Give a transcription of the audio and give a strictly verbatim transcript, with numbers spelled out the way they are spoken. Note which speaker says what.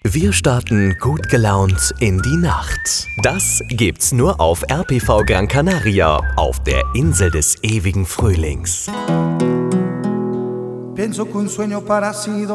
Speaker 1: Wir starten gut gelaunt in die Nacht. Das gibt's nur auf R P V Gran Canaria, auf der Insel des ewigen Frühlings.
Speaker 2: Pienso que un sueño parecido